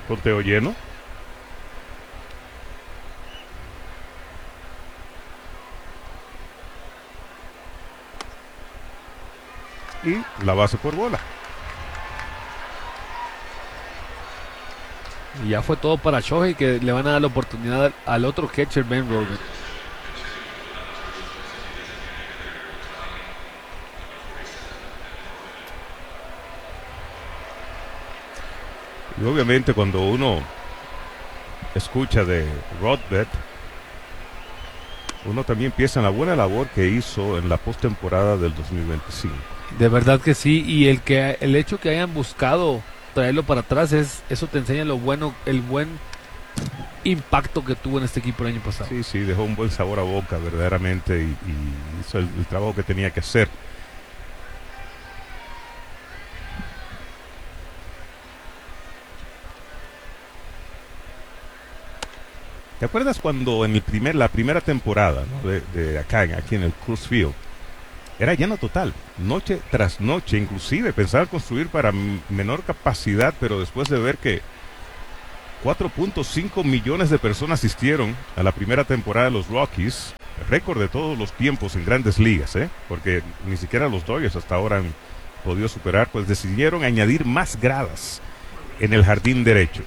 Conteo lleno. Y la base por bola. Y ya fue todo para Shohei, que le van a dar la oportunidad al otro catcher, Ben Rogan. Y obviamente cuando uno escucha de Rodbert, uno también piensa en la buena labor que hizo en la postemporada del 2025. De verdad que sí, y el hecho que hayan buscado traerlo para atrás, eso te enseña lo bueno, el buen impacto que tuvo en este equipo el año pasado. Sí, sí, dejó un buen sabor a boca verdaderamente y hizo el trabajo que tenía que hacer. ¿Te acuerdas cuando en la primera temporada, ¿no? de acá, aquí en el Coors Field, era lleno total, noche tras noche, inclusive pensaban construir para menor capacidad, pero después de ver que 4.5 millones de personas asistieron a la primera temporada de los Rockies, récord de todos los tiempos en grandes ligas, porque ni siquiera los Dodgers hasta ahora han podido superar, pues decidieron añadir más gradas en el jardín derecho.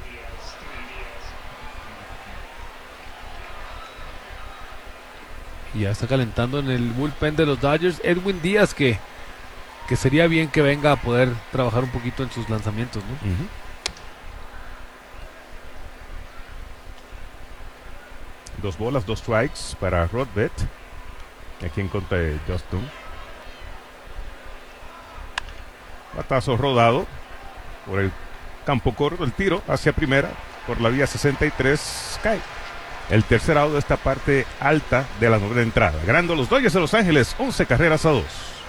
Y ya está calentando en el bullpen de los Dodgers Edwin Díaz, que sería bien que venga a poder trabajar un poquito en sus lanzamientos, ¿no? Uh-huh. Dos bolas, dos strikes para Rodbert, aquí en contra de Justin. Batazo rodado por el campo corto, el tiro hacia primera por la vía 63, cae. El tercer out de esta parte alta de la novena entrada. Ganando los Dodgers de Los Ángeles 11 carreras a 2.